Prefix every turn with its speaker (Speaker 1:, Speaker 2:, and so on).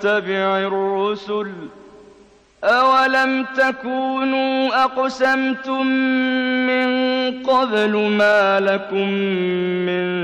Speaker 1: نتبع الرسل أولم تكونوا أقسمتم من قبل ما لكم من